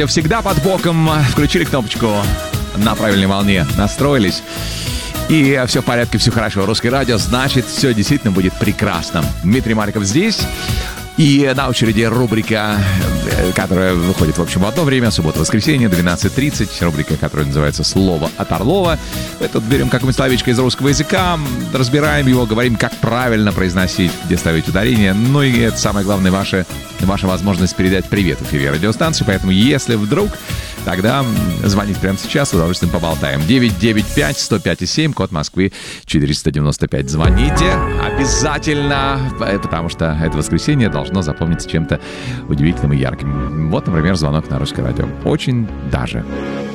Всегда под боком. Включили кнопочку на правильной волне, настроились. И все в порядке, все хорошо. Русское радио, значит, все действительно будет прекрасно. Дмитрий Маликов здесь. И на очереди рубрика, которая выходит, в общем, в одно время, суббота-воскресенье, 12:30. Рубрика, которая называется «Слово от Орлова». Мы тут берем какое-нибудь словечко из русского языка, разбираем его, говорим, как правильно произносить, где ставить ударение. Ну и это самое главное, ваша возможность передать привет в эфире радиостанции. Поэтому, если вдруг, тогда звоните прямо сейчас, с удовольствием поболтаем. 995-105-7, код Москвы 495. Звоните обязательно, потому что это воскресенье должно запомниться чем-то удивительным и ярким. Вот, например, звонок на Русское радио. Очень даже.